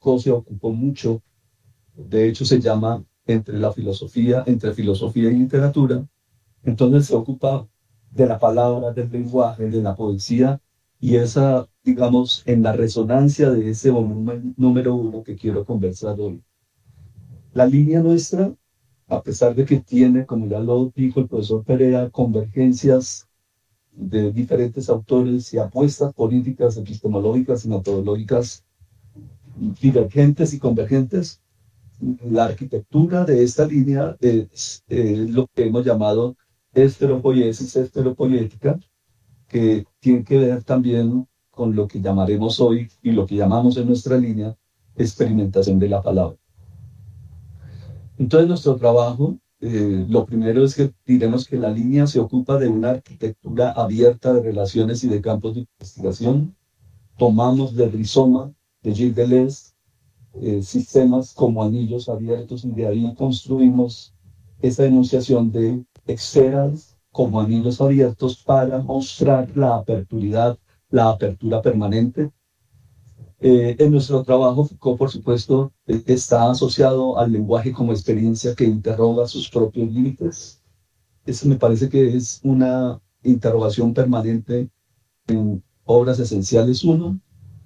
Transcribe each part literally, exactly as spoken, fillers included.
Foucault se ocupó mucho, de hecho se llama entre la filosofía, entre filosofía y literatura. Entonces se ocupa de la palabra, del lenguaje, de la poesía, y esa, digamos, en la resonancia de ese volumen número uno que quiero conversar hoy. La línea nuestra, a pesar de que tiene, como ya lo dijo el profesor Perea, convergencias de diferentes autores y apuestas políticas, epistemológicas y metodológicas divergentes y convergentes, la arquitectura de esta línea es eh, lo que hemos llamado esteropoiesis, esteropoiética, que tiene que ver también con lo que llamaremos hoy y lo que llamamos en nuestra línea experimentación de la palabra. Entonces nuestro trabajo, eh, lo primero es que diremos que la línea se ocupa de una arquitectura abierta de relaciones y de campos de investigación. Tomamos del rizoma de Gilles Deleuze eh, sistemas como anillos abiertos y de ahí construimos esa enunciación de esferas como anillos abiertos para mostrar la aperturidad, la apertura permanente. Eh, en nuestro trabajo, Foucault, por supuesto, eh, está asociado al lenguaje como experiencia que interroga sus propios límites. Eso me parece que es una interrogación permanente en Obras Esenciales uno.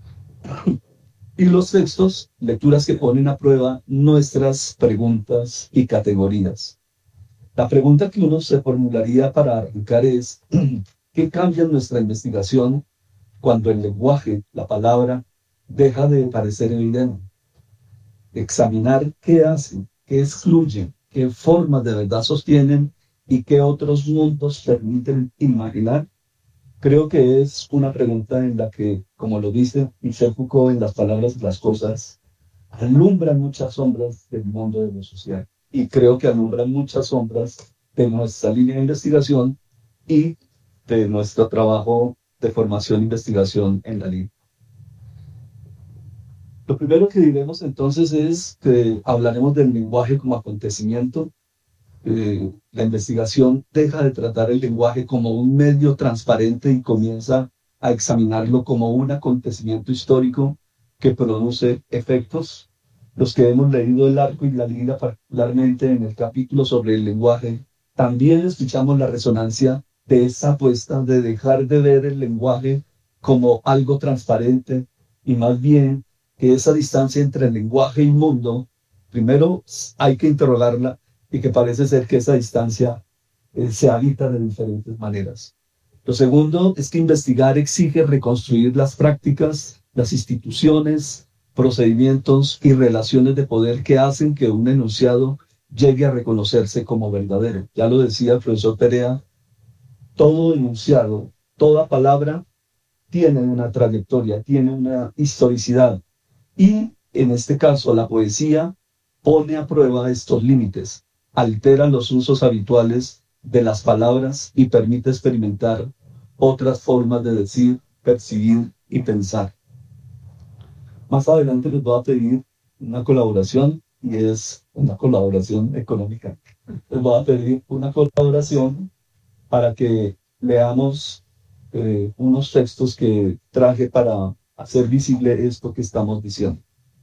Y los textos, lecturas que ponen a prueba nuestras preguntas y categorías. La pregunta que uno se formularía para arrancar es, ¿qué cambia en nuestra investigación cuando el lenguaje, la palabra, deja de parecer evidente? Examinar qué hacen, qué excluyen, qué formas de verdad sostienen y qué otros mundos permiten imaginar. Creo que es una pregunta en la que, como lo dice Michel Foucault en Las palabras y las cosas, alumbran muchas sombras del mundo de lo social. Y creo que alumbran muchas sombras de nuestra línea de investigación y de nuestro trabajo de formación e investigación en la línea. Lo primero que diremos entonces es que hablaremos del lenguaje como acontecimiento. Eh, la investigación deja de tratar el lenguaje como un medio transparente y comienza a examinarlo como un acontecimiento histórico que produce efectos. Los que hemos leído El Arco y la Lila, particularmente en el capítulo sobre el lenguaje, también escuchamos la resonancia de esa apuesta de dejar de ver el lenguaje como algo transparente y más bien que esa distancia entre el lenguaje y mundo, primero hay que interrogarla y que parece ser que esa distancia eh, se habita de diferentes maneras. Lo segundo es que investigar exige reconstruir las prácticas, las instituciones, procedimientos y relaciones de poder que hacen que un enunciado llegue a reconocerse como verdadero. Ya lo decía el profesor Perea, todo enunciado, toda palabra tiene una trayectoria, tiene una historicidad. Y en este caso la poesía pone a prueba estos límites, altera los usos habituales de las palabras y permite experimentar otras formas de decir, percibir y pensar. Más adelante les voy a pedir una colaboración y es una colaboración económica. Les voy a pedir una colaboración para que leamos eh, unos textos que traje para hacer visible esto que estamos diciendo.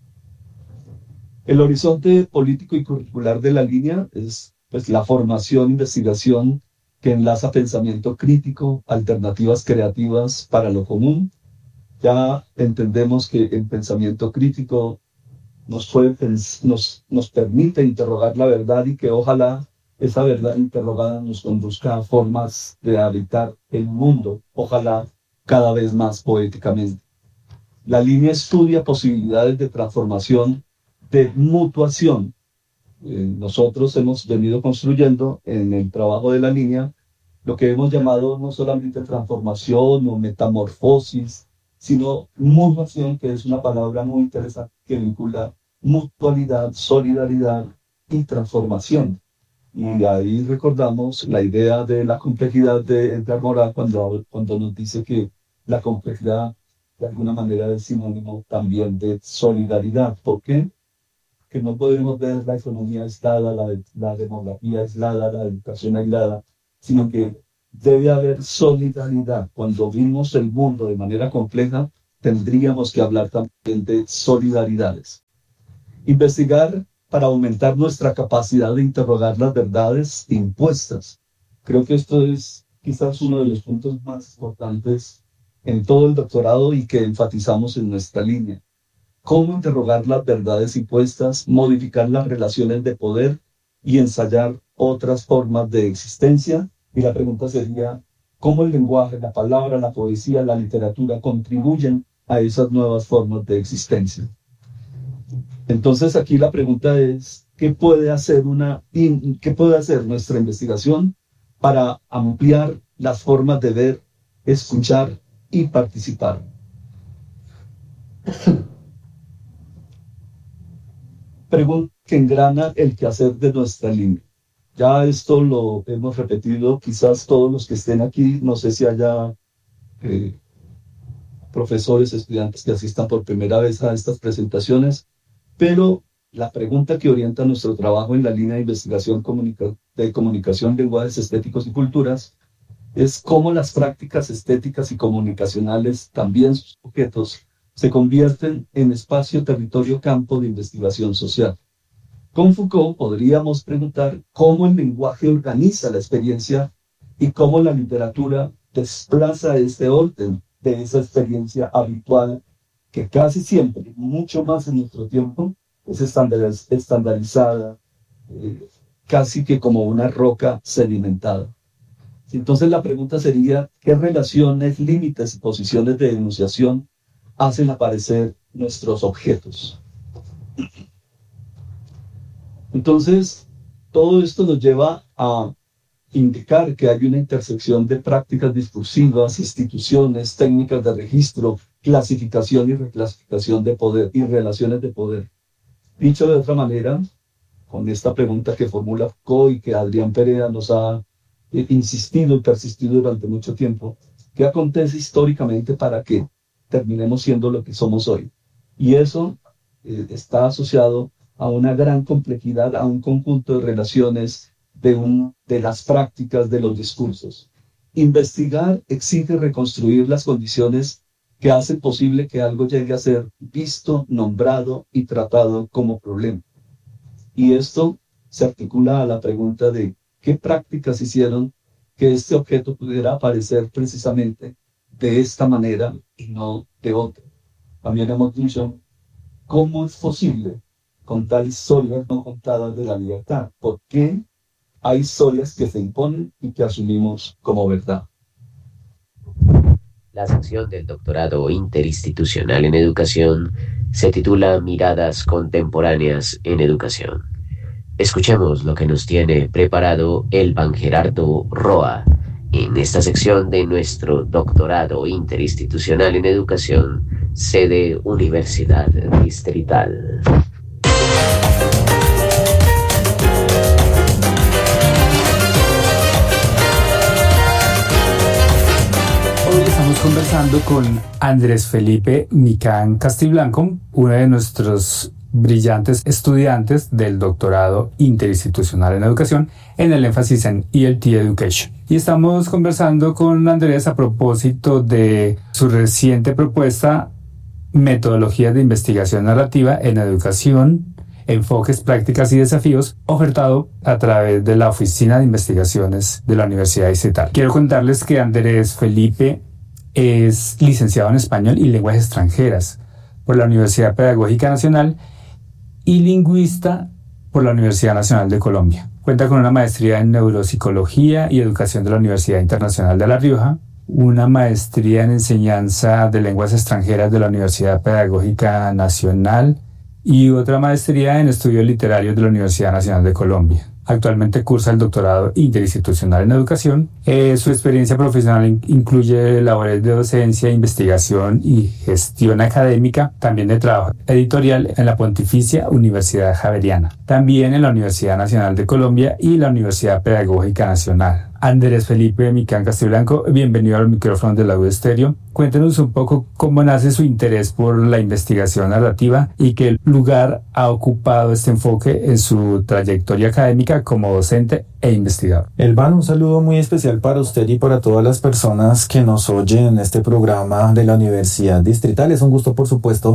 El horizonte político y curricular de la línea es pues, la formación, investigación que enlaza pensamiento crítico, alternativas creativas para lo común. Ya entendemos que el pensamiento crítico nos, puede, nos, nos permite interrogar la verdad y que ojalá esa verdad interrogada nos conduzca a formas de habitar el mundo, ojalá cada vez más poéticamente. La línea estudia posibilidades de transformación, de mutuación. Eh, nosotros hemos venido construyendo en el trabajo de la línea lo que hemos llamado no solamente transformación o metamorfosis, sino mutuación, que es una palabra muy interesante que vincula mutualidad, solidaridad y transformación. Y ahí recordamos la idea de la complejidad de Edgar Morin cuando, cuando nos dice que la complejidad de alguna manera es sinónimo también de solidaridad. ¿Por qué? Que no podemos ver la economía aislada, la, la demografía aislada, la educación aislada, sino que debe haber solidaridad. Cuando vimos el mundo de manera compleja, tendríamos que hablar también de solidaridades. Investigar para aumentar nuestra capacidad de interrogar las verdades impuestas. Creo que esto es quizás uno de los puntos más importantes en todo el doctorado y que enfatizamos en nuestra línea. Cómo interrogar las verdades impuestas, modificar las relaciones de poder y ensayar otras formas de existencia. Y la pregunta sería, ¿cómo el lenguaje, la palabra, la poesía, la literatura contribuyen a esas nuevas formas de existencia? Entonces aquí la pregunta es, ¿qué puede hacer, una, qué puede hacer nuestra investigación para ampliar las formas de ver, escuchar y participar? Pregunta que engrana el quehacer de nuestra línea. Ya esto lo hemos repetido, quizás todos los que estén aquí, no sé si haya eh, profesores, estudiantes que asistan por primera vez a estas presentaciones, pero la pregunta que orienta nuestro trabajo en la línea de investigación comunica de comunicación, lenguajes estéticos y culturas es cómo las prácticas estéticas y comunicacionales, también sus objetos, se convierten en espacio-territorio-campo de investigación social. Con Foucault podríamos preguntar cómo el lenguaje organiza la experiencia y cómo la literatura desplaza este orden de esa experiencia habitual que casi siempre, mucho más en nuestro tiempo, es estandariz estandarizada, eh, casi que como una roca sedimentada. Entonces la pregunta sería, ¿qué relaciones, límites y posiciones de enunciación hacen aparecer nuestros objetos? Entonces, todo esto nos lleva a indicar que hay una intersección de prácticas discursivas, instituciones, técnicas de registro, clasificación y reclasificación de poder y relaciones de poder. Dicho de otra manera, con esta pregunta que formula Foucault y que Adrián Perea nos ha eh, insistido y persistido durante mucho tiempo, ¿qué acontece históricamente para que terminemos siendo lo que somos hoy? Y eso eh, está asociado a una gran complejidad, a un conjunto de relaciones, de, un, de las prácticas, de los discursos. Investigar exige reconstruir las condiciones que hacen posible que algo llegue a ser visto, nombrado y tratado como problema. Y esto se articula a la pregunta de qué prácticas hicieron que este objeto pudiera aparecer precisamente de esta manera y no de otra. También hemos dicho, ¿cómo es posible contar historias no contadas de la libertad? ¿Por qué hay historias que se imponen y que asumimos como verdad? La sección del doctorado interinstitucional en educación se titula Miradas contemporáneas en educación. Escuchemos lo que nos tiene preparado Elvan Gerardo Roa en esta sección de nuestro doctorado interinstitucional en educación, sede Universidad Distrital. Conversando con Andrés Felipe Micán Castiblanco, uno de nuestros brillantes estudiantes del doctorado interinstitucional en educación, en el énfasis en E L T Education. Y estamos conversando con Andrés a propósito de su reciente propuesta Metodologías de Investigación Narrativa en Educación, Enfoques, Prácticas y Desafíos, ofertado a través de la Oficina de Investigaciones de la Universidad Distrital. Quiero contarles que Andrés Felipe es licenciado en Español y Lenguas Extranjeras por la Universidad Pedagógica Nacional y lingüista por la Universidad Nacional de Colombia. Cuenta con una maestría en Neuropsicología y Educación de la Universidad Internacional de La Rioja, una maestría en Enseñanza de Lenguas Extranjeras de la Universidad Pedagógica Nacional y otra maestría en Estudios Literarios de la Universidad Nacional de Colombia. Actualmente cursa el doctorado interinstitucional en educación. Eh, su experiencia profesional in- incluye labores de docencia, investigación y gestión académica, también de trabajo editorial en la Pontificia Universidad Javeriana, también en la Universidad Nacional de Colombia y la Universidad Pedagógica Nacional. Andrés Felipe Micán Castiblanco, bienvenido al micrófono de la U Estéreo. Cuéntenos un poco cómo nace su interés por la investigación narrativa y qué lugar ha ocupado este enfoque en su trayectoria académica como docente e investigador. Elvan, un saludo muy especial para usted y para todas las personas que nos oyen en este programa de la Universidad Distrital. Es un gusto, por supuesto,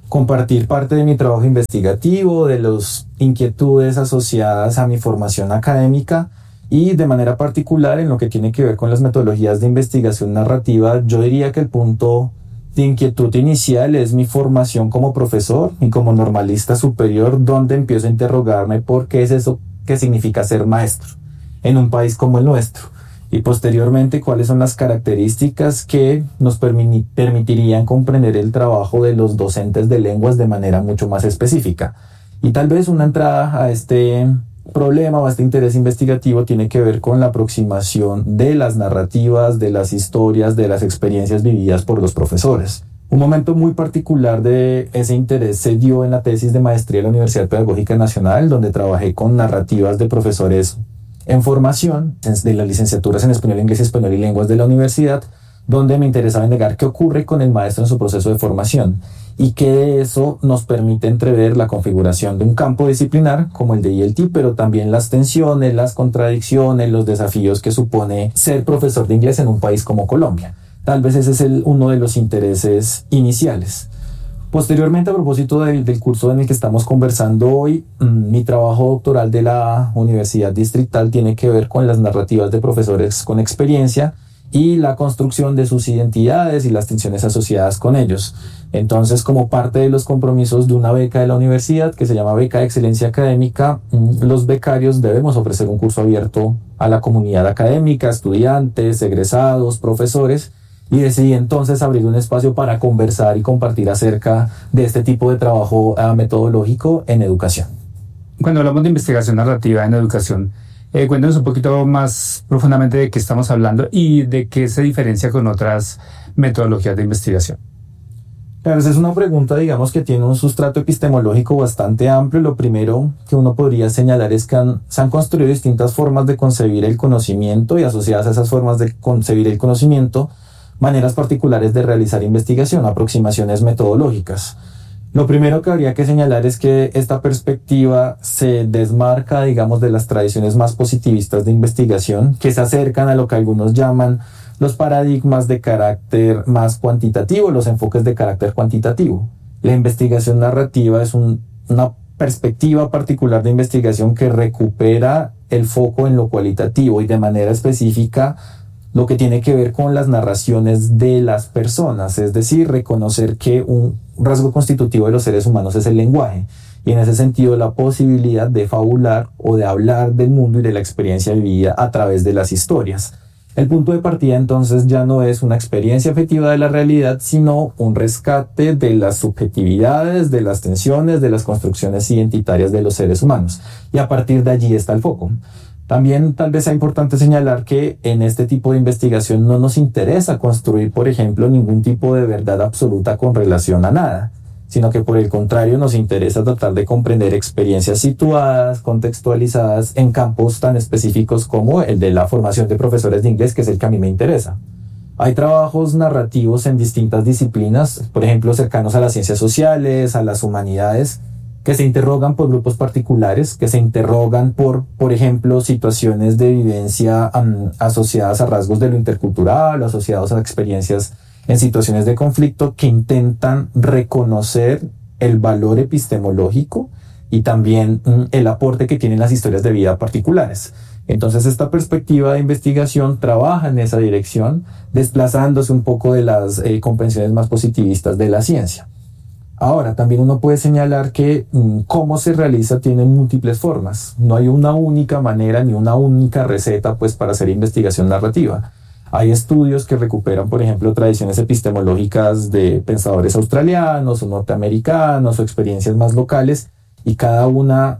compartir parte de mi trabajo investigativo, de las inquietudes asociadas a mi formación académica y de manera particular en lo que tiene que ver con las metodologías de investigación narrativa. Yo diría que el punto de inquietud inicial es mi formación como profesor y como normalista superior, donde empiezo a interrogarme por qué es eso que significa ser maestro en un país como el nuestro, y posteriormente cuáles son las características que nos permi- permitirían comprender el trabajo de los docentes de lenguas de manera mucho más específica. Y tal vez una entrada a este problema o a este interés investigativo tiene que ver con la aproximación de las narrativas, de las historias, de las experiencias vividas por los profesores. Un momento muy particular de ese interés se dio en la tesis de maestría de la Universidad Pedagógica Nacional, donde trabajé con narrativas de profesores en formación de las licenciaturas en Español, Inglés, Español y Lenguas de la universidad, donde me interesaba indagar qué ocurre con el maestro en su proceso de formación y que eso nos permite entrever la configuración de un campo disciplinar como el de I L T, pero también las tensiones, las contradicciones, los desafíos que supone ser profesor de inglés en un país como Colombia. Tal vez ese es el, uno de los intereses iniciales. Posteriormente, a propósito del, del curso en el que estamos conversando hoy, mmm, mi trabajo doctoral de la Universidad Distrital tiene que ver con las narrativas de profesores con experiencia y la construcción de sus identidades y las tensiones asociadas con ellos. Entonces, como parte de los compromisos de una beca de la universidad que se llama Beca de Excelencia Académica, los becarios debemos ofrecer un curso abierto a la comunidad académica, estudiantes, egresados, profesores, y decidí entonces abrir un espacio para conversar y compartir acerca de este tipo de trabajo uh, metodológico en educación. Cuando hablamos de investigación narrativa en educación, Eh, cuéntanos un poquito más profundamente de qué estamos hablando y de qué se diferencia con otras metodologías de investigación. Claro, esa es una pregunta, digamos, que tiene un sustrato epistemológico bastante amplio. Lo primero que uno podría señalar es que han, se han construido distintas formas de concebir el conocimiento y asociadas a esas formas de concebir el conocimiento, maneras particulares de realizar investigación, aproximaciones metodológicas. Lo primero que habría que señalar es que esta perspectiva se desmarca, digamos, de las tradiciones más positivistas de investigación, que se acercan a lo que algunos llaman los paradigmas de carácter más cuantitativo, los enfoques de carácter cuantitativo. La investigación narrativa es un, una perspectiva particular de investigación que recupera el foco en lo cualitativo y de manera específica lo que tiene que ver con las narraciones de las personas, es decir, reconocer que un rasgo constitutivo de los seres humanos es el lenguaje, y en ese sentido la posibilidad de fabular o de hablar del mundo y de la experiencia vivida a través de las historias. El punto de partida entonces ya no es una experiencia afectiva de la realidad, sino un rescate de las subjetividades, de las tensiones, de las construcciones identitarias de los seres humanos, y a partir de allí está el foco. También tal vez sea importante señalar que en este tipo de investigación no nos interesa construir, por ejemplo, ningún tipo de verdad absoluta con relación a nada, sino que por el contrario nos interesa tratar de comprender experiencias situadas, contextualizadas en campos tan específicos como el de la formación de profesores de inglés, que es el que a mí me interesa. Hay trabajos narrativos en distintas disciplinas, por ejemplo, cercanos a las ciencias sociales, a las humanidades, que se interrogan por grupos particulares, que se interrogan por, por ejemplo, situaciones de vivencia um, asociadas a rasgos de lo intercultural, o asociados a experiencias en situaciones de conflicto, que intentan reconocer el valor epistemológico y también um, el aporte que tienen las historias de vida particulares. Entonces, esta perspectiva de investigación trabaja en esa dirección, desplazándose un poco de las eh, comprensiones más positivistas de la ciencia. Ahora, también uno puede señalar que mmm, cómo se realiza tiene múltiples formas. No hay una única manera ni una única receta pues, para hacer investigación narrativa. Hay estudios que recuperan, por ejemplo, tradiciones epistemológicas de pensadores australianos o norteamericanos o experiencias más locales, y cada una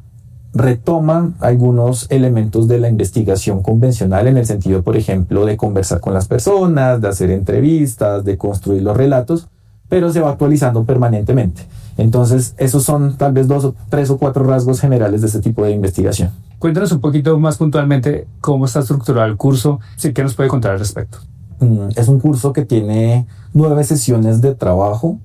retoma algunos elementos de la investigación convencional en el sentido, por ejemplo, de conversar con las personas, de hacer entrevistas, de construir los relatos, pero se va actualizando permanentemente. Entonces, esos son tal vez dos o tres o cuatro rasgos generales de este tipo de investigación. Cuéntanos un poquito más puntualmente cómo está estructurado el curso, sí, ¿qué nos puede contar al respecto? Mm, es un curso que tiene nueve sesiones de trabajo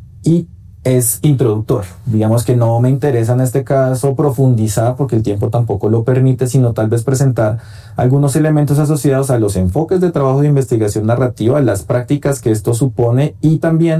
y es introductor. Digamos que no me interesa en este caso profundizar, porque el tiempo tampoco lo permite, sino tal vez presentar algunos elementos asociados a los enfoques de trabajo de investigación narrativa, las prácticas que esto supone y también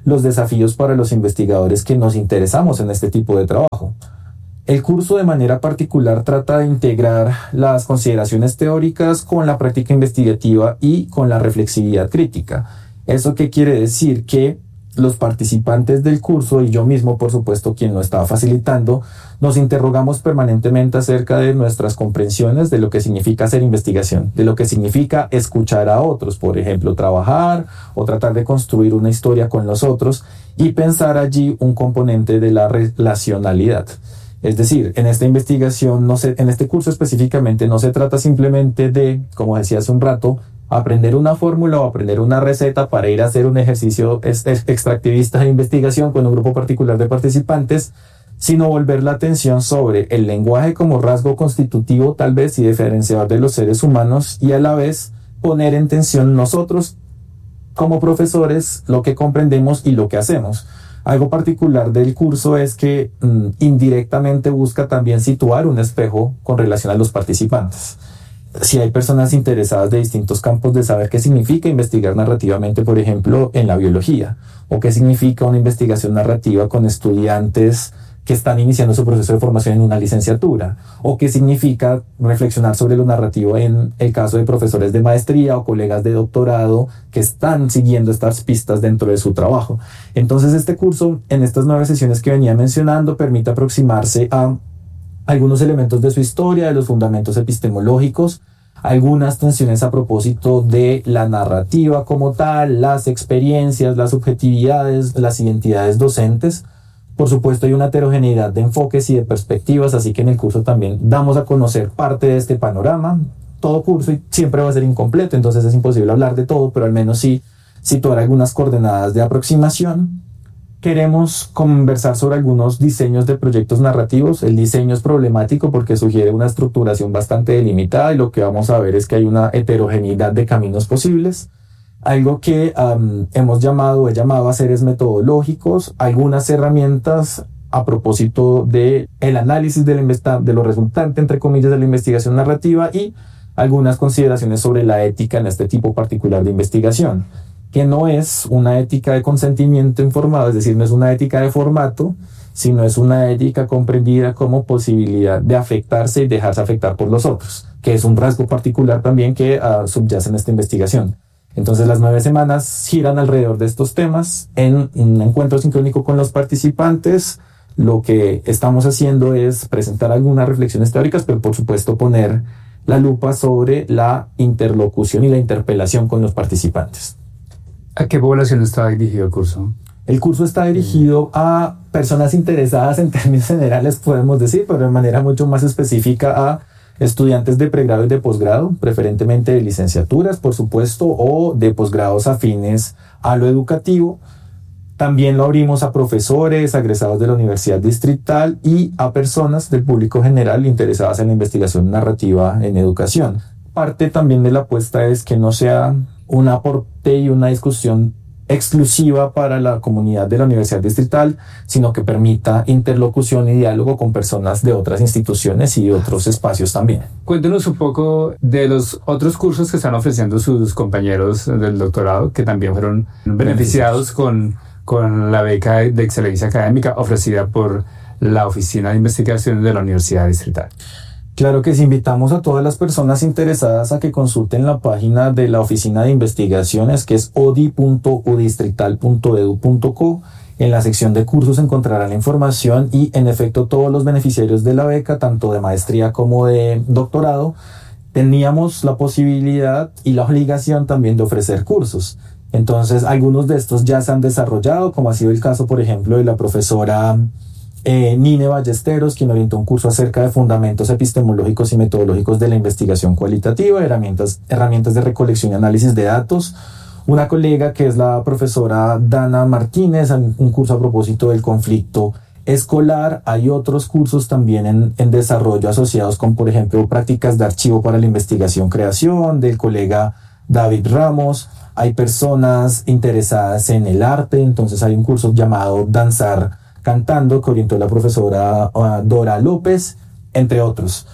los desafíos para los investigadores que nos interesamos en este tipo de trabajo. El curso de manera particular trata de integrar las consideraciones teóricas con la práctica investigativa y con la reflexividad crítica. ¿Eso qué quiere decir? Que los participantes del curso y yo mismo, por supuesto, quien lo estaba facilitando, nos interrogamos permanentemente acerca de nuestras comprensiones de lo que significa hacer investigación, de lo que significa escuchar a otros, por ejemplo, trabajar o tratar de construir una historia con los otros y pensar allí un componente de la relacionalidad. Es decir, en esta investigación, no se, en este curso específicamente, no se trata simplemente de, como decía hace un rato, aprender una fórmula o aprender una receta para ir a hacer un ejercicio extractivista de investigación con un grupo particular de participantes, sino volver la atención sobre el lenguaje como rasgo constitutivo tal vez y diferenciador de los seres humanos y a la vez poner en tensión nosotros como profesores lo que comprendemos y lo que hacemos. Algo particular del curso es que mmm, indirectamente busca también situar un espejo con relación a los participantes. Si hay personas interesadas de distintos campos de saber qué significa investigar narrativamente, por ejemplo, en la biología, o qué significa una investigación narrativa con estudiantes que están iniciando su proceso de formación en una licenciatura, o qué significa reflexionar sobre lo narrativo en el caso de profesores de maestría o colegas de doctorado que están siguiendo estas pistas dentro de su trabajo. Entonces, este curso, en estas nueve sesiones que venía mencionando, permite aproximarse a algunos elementos de su historia, de los fundamentos epistemológicos, algunas tensiones a propósito de la narrativa como tal, las experiencias, las subjetividades, las identidades docentes. Por supuesto, hay una heterogeneidad de enfoques y de perspectivas, así que en el curso también damos a conocer parte de este panorama. Todo curso siempre va a ser incompleto, entonces es imposible hablar de todo, pero al menos sí situar algunas coordenadas de aproximación. Queremos conversar sobre algunos diseños de proyectos narrativos. El diseño es problemático porque sugiere una estructuración bastante delimitada y lo que vamos a ver es que hay una heterogeneidad de caminos posibles. Algo que um, hemos llamado, he llamado haceres metodológicos, algunas herramientas a propósito de el análisis de, la investa- de lo resultante, entre comillas, de la investigación narrativa y algunas consideraciones sobre la ética en este tipo particular de investigación, que no es una ética de consentimiento informado, es decir, no es una ética de formato, sino es una ética comprendida como posibilidad de afectarse y dejarse afectar por los otros, que es un rasgo particular también que uh, subyace en esta investigación. Entonces las nueve semanas giran alrededor de estos temas en un encuentro sincrónico con los participantes. Lo que estamos haciendo es presentar algunas reflexiones teóricas, pero por supuesto poner la lupa sobre la interlocución y la interpelación con los participantes. ¿A qué población está dirigido el curso? El curso está dirigido a personas interesadas en términos generales, podemos decir, pero de manera mucho más específica a estudiantes de pregrado y de posgrado, preferentemente de licenciaturas, por supuesto, o de posgrados afines a lo educativo. También lo abrimos a profesores, egresados de la Universidad Distrital y a personas del público general interesadas en la investigación narrativa en educación. Parte también de la apuesta es que no sea un aporte y una discusión exclusiva para la comunidad de la Universidad Distrital, sino que permita interlocución y diálogo con personas de otras instituciones y otros espacios también. Cuéntenos un poco de los otros cursos que están ofreciendo sus compañeros del doctorado, que también fueron beneficiados con, con la beca de excelencia académica ofrecida por la Oficina de Investigación de la Universidad Distrital. Claro que sí, invitamos a todas las personas interesadas a que consulten la página de la Oficina de Investigaciones, que es odi punto u distrital punto edu punto co. En la sección de cursos encontrarán la información y, en efecto, todos los beneficiarios de la beca, tanto de maestría como de doctorado, teníamos la posibilidad y la obligación también de ofrecer cursos. Entonces, algunos de estos ya se han desarrollado, como ha sido el caso, por ejemplo, de la profesora Eh, Nine Ballesteros, quien orientó un curso acerca de fundamentos epistemológicos y metodológicos de la investigación cualitativa, herramientas, herramientas de recolección y análisis de datos. Una colega que es la profesora Dana Martínez, un curso a propósito del conflicto escolar. Hay otros cursos también en, en desarrollo asociados con, por ejemplo, prácticas de archivo para la investigación-creación, del colega David Ramos. Hay personas interesadas en el arte, entonces hay un curso llamado Danzar Cantando, que orientó la profesora uh, Dora López, entre otros.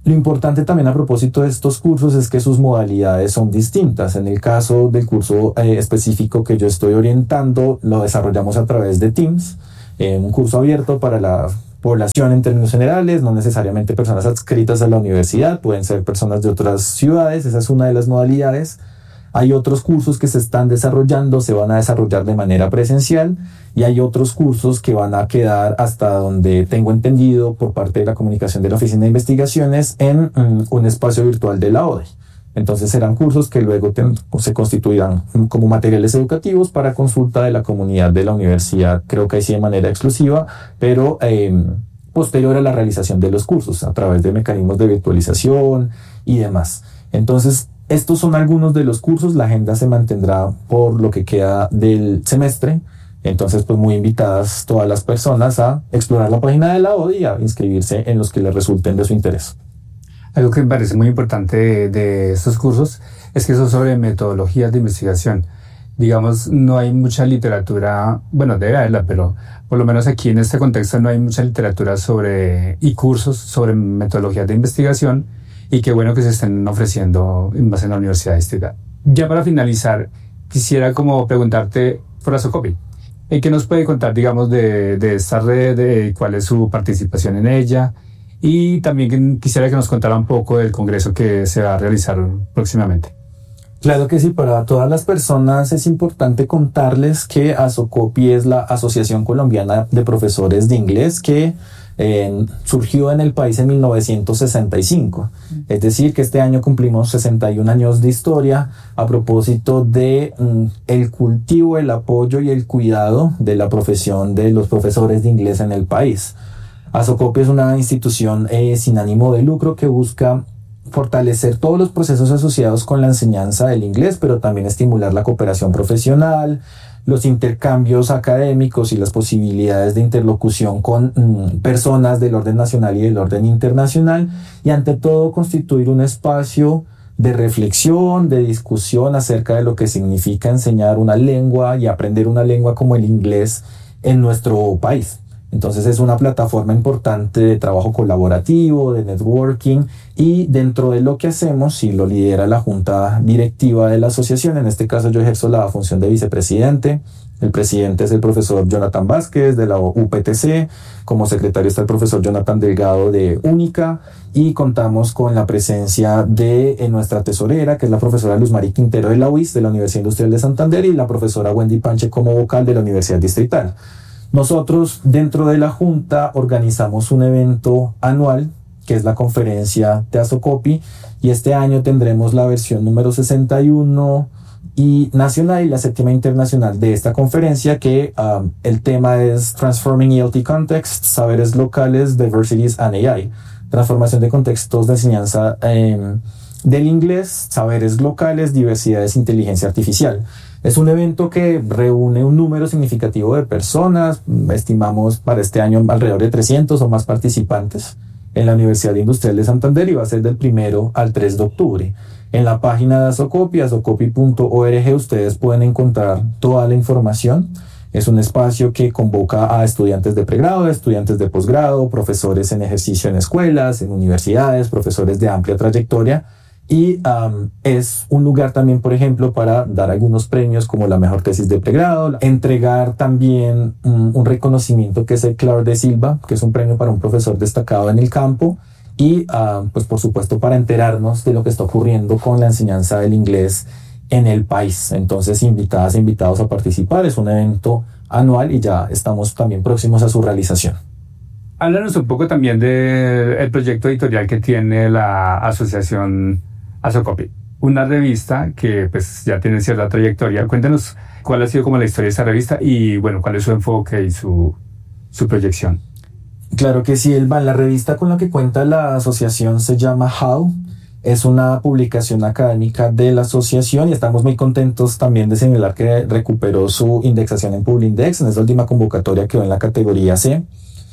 Lo importante también a propósito de estos cursos es que sus modalidades son distintas. En el caso del curso eh, específico que yo estoy orientando, lo desarrollamos a través de Teams, eh, un curso abierto para la población en términos generales, no necesariamente personas adscritas a la universidad, pueden ser personas de otras ciudades, esa es una de las modalidades. Hay otros cursos que se están desarrollando, se van a desarrollar de manera presencial, y hay otros cursos que van a quedar, hasta donde tengo entendido por parte de la comunicación de la Oficina de Investigaciones, en um, un espacio virtual de la O D E. Entonces serán cursos que luego ten, se constituirán como materiales educativos para consulta de la comunidad de la universidad, creo que ahí sí de manera exclusiva, pero eh, posterior a la realización de los cursos, a través de mecanismos de virtualización y demás. Entonces, estos son algunos de los cursos, la agenda se mantendrá por lo que queda del semestre, entonces pues muy invitadas todas las personas a explorar la página de la O D E y a inscribirse en los que les resulten de su interés. Algo que me parece muy importante de, de estos cursos es que son sobre metodologías de investigación. Digamos, no hay mucha literatura, bueno, debe haberla, pero por lo menos aquí en este contexto no hay mucha literatura sobre y cursos sobre metodologías de investigación, y qué bueno que se estén ofreciendo en base a la Universidad Distrital. Ya para finalizar, quisiera como preguntarte por Asocopi. ¿Qué nos puede contar, digamos, de, de esta red, de cuál es su participación en ella? Y también quisiera que nos contara un poco del congreso que se va a realizar próximamente. Claro que sí, para todas las personas es importante contarles que Asocopi es la Asociación Colombiana de Profesores de Inglés que eh, surgió en el país en mil novecientos sesenta y cinco. Es decir, que este año cumplimos sesenta y un años de historia a propósito de mm, el cultivo, el apoyo y el cuidado de la profesión de los profesores de inglés en el país. Asocopi es una institución eh, sin ánimo de lucro que busca fortalecer todos los procesos asociados con la enseñanza del inglés, pero también estimular la cooperación profesional, los intercambios académicos y las posibilidades de interlocución con mm, personas del orden nacional y del orden internacional, y ante todo constituir un espacio de reflexión, de discusión acerca de lo que significa enseñar una lengua y aprender una lengua como el inglés en nuestro país. Entonces es una plataforma importante de trabajo colaborativo, de networking, y dentro de lo que hacemos, si lo lidera la junta directiva de la asociación, en este caso yo ejerzo la función de vicepresidente, el presidente es el profesor Jonathan Vázquez de la U P T C, como secretario está el profesor Jonathan Delgado de Única, y contamos con la presencia de eh, nuestra tesorera, que es la profesora Luz Mari Quintero de la U I S, de la Universidad Industrial de Santander, y la profesora Wendy Panche como vocal de la Universidad Distrital. Nosotros dentro de la Junta organizamos un evento anual que es la conferencia de Asocopi, y este año tendremos la versión número sesenta y uno y nacional y la séptima internacional de esta conferencia, que um, el tema es Transforming E L T Contexts, Saberes Locales, Diversities and A I, transformación de contextos de enseñanza eh, del inglés, saberes locales, diversidades, inteligencia artificial. Es un evento que reúne un número significativo de personas, estimamos para este año alrededor de trescientos o más participantes en la Universidad Industrial de Santander, y va a ser del primero al tres de octubre. En la página de Asocopi, asocopi punto org, ustedes pueden encontrar toda la información. Es un espacio que convoca a estudiantes de pregrado, estudiantes de posgrado, profesores en ejercicio en escuelas, en universidades, profesores de amplia trayectoria. Y um, es un lugar también, por ejemplo, para dar algunos premios como la mejor tesis de pregrado, entregar también um, un reconocimiento que es el Clark de Silva, que es un premio para un profesor destacado en el campo, y uh, pues por supuesto para enterarnos de lo que está ocurriendo con la enseñanza del inglés en el país. Entonces, invitadas e invitados a participar, es un evento anual y ya estamos también próximos a su realización. Háblanos un poco también del proyecto editorial que tiene la asociación Asocopi, una revista que pues ya tiene cierta trayectoria. Cuéntanos cuál ha sido como la historia de esta revista y bueno, cuál es su enfoque y su, su proyección. Claro que sí, Elvan. La revista con la que cuenta la asociación se llama How. Es una publicación académica de la asociación y estamos muy contentos también de señalar que recuperó su indexación en Publindex. En esta última convocatoria quedó en la categoría C.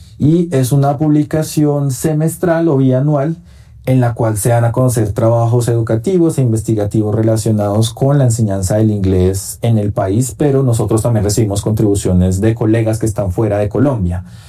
Y es una publicación semestral o bianual en la cual se dan a conocer trabajos educativos e investigativos relacionados con la enseñanza del inglés en el país, pero nosotros también recibimos contribuciones de colegas que están fuera de Colombia.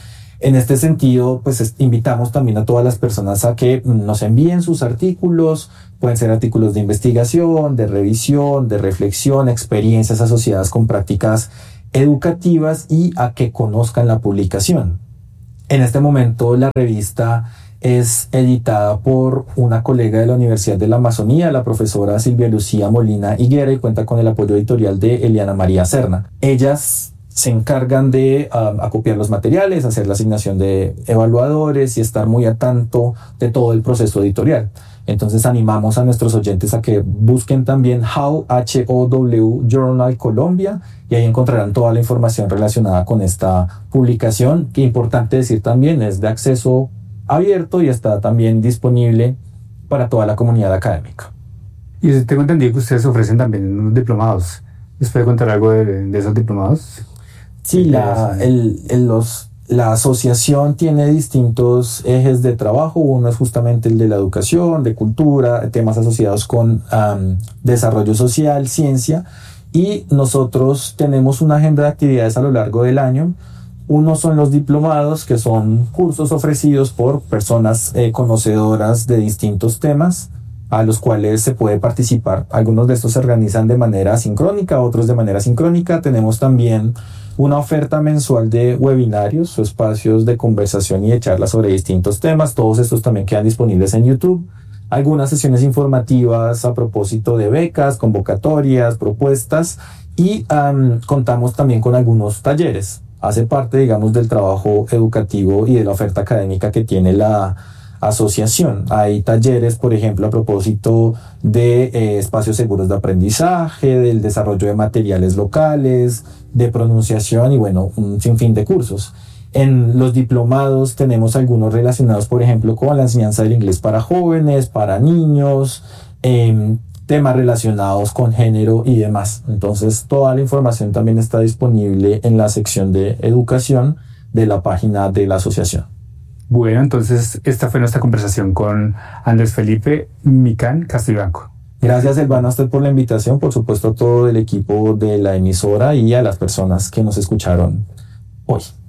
En este sentido, pues invitamos también a todas las personas a que nos envíen sus artículos. Pueden ser artículos de investigación, de revisión, de reflexión, experiencias asociadas con prácticas educativas y a que conozcan la publicación. En este momento la revista es editada por una colega de la Universidad de la Amazonía, la profesora Silvia Lucía Molina Higuera, y cuenta con el apoyo editorial de Eliana María Serna. Ellas se encargan de uh, acopiar los materiales, hacer la asignación de evaluadores y estar muy a tanto de todo el proceso editorial. Entonces animamos a nuestros oyentes a que busquen también How, H O W Journal Colombia, y ahí encontrarán toda la información relacionada con esta publicación, que importante decir también es de acceso abierto y está también disponible para toda la comunidad académica. Y tengo entendido que ustedes ofrecen también unos diplomados. ¿Les puede contar algo de, de esos diplomados? Sí, la, el, el, los, la asociación tiene distintos ejes de trabajo. Uno es justamente el de la educación, de cultura, temas asociados con um, desarrollo social, ciencia, y nosotros tenemos una agenda de actividades a lo largo del año. Uno son los diplomados, que son cursos ofrecidos por personas eh, conocedoras de distintos temas, a los cuales se puede participar. Algunos de estos se organizan de manera asincrónica, otros de manera sincrónica. Tenemos también una oferta mensual de webinarios o espacios de conversación y de charlas sobre distintos temas. Todos estos también quedan disponibles en YouTube. Algunas sesiones informativas a propósito de becas, convocatorias, propuestas, y um, contamos también con algunos talleres. Hace parte, digamos, del trabajo educativo y de la oferta académica que tiene la asociación. Hay talleres, por ejemplo, a propósito de eh, espacios seguros de aprendizaje, del desarrollo de materiales locales, de pronunciación y, bueno, un sinfín de cursos. En los diplomados tenemos algunos relacionados, por ejemplo, con la enseñanza del inglés para jóvenes, para niños, eh, temas relacionados con género y demás. Entonces, toda la información también está disponible en la sección de educación de la página de la asociación. Bueno, entonces esta fue nuestra conversación con Andrés Felipe Micán Castiblanco. Gracias, Elvano, a usted por la invitación, por supuesto a todo el equipo de la emisora y a las personas que nos escucharon hoy.